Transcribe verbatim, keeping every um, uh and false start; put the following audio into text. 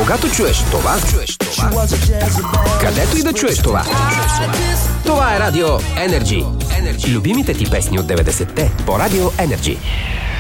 Когато чуеш това, чуеш това. Където и да чуеш това. Това е Радио Energy. Любимите ти песни от деветдесетте по Радио Energy.